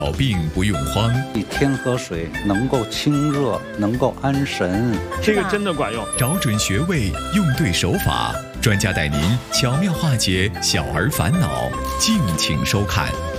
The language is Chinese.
小病不用慌， 天河水能够清热，能够安神， 这个真的管用。 找准穴位，用对手法，专家带您巧妙化解小儿烦恼，敬请收看。